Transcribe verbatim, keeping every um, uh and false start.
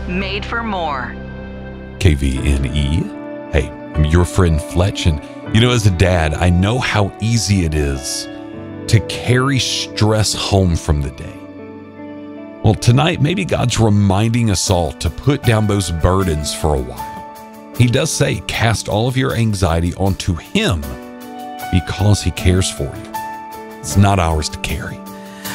Made for more. K V N E. Hey, I'm your friend Fletch, and you know, as a dad, I know how easy it is to carry stress home from the day. Well, tonight, maybe God's reminding us all to put down those burdens for a while. He does say, cast all of your anxiety onto Him because He cares for you. It's not ours to carry.